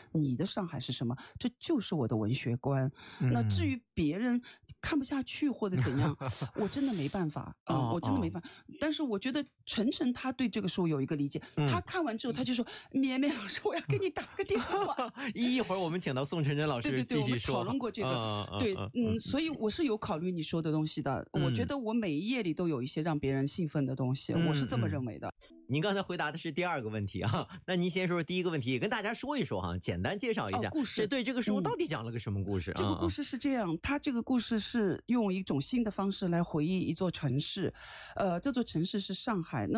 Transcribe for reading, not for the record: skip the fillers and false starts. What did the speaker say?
你的上海是什么，这就是我的文学观。那至于别人看不下去或者怎样，我真的没办法我真的没办法。但是我觉得晨晨他对这个书有一个理解，他看完之后他就说：“绵绵老师，我要给你打个电话。” 一会儿我们请到宋晨晨老师继续说， 我们讨论过这个。对，所以我是有考虑你说的东西的。我觉得我每一页里都有一些让别人兴奋的东西，我是这么认为的。 您刚才回答的是第二个问题啊，那您先说第一个问题，也跟大家说一说哈，简单介绍一下故事。 对，这个书到底讲了个什么故事？ 这个故事是这样，它这个故事是用一种新的方式来回忆一座城市，这座城市是上海。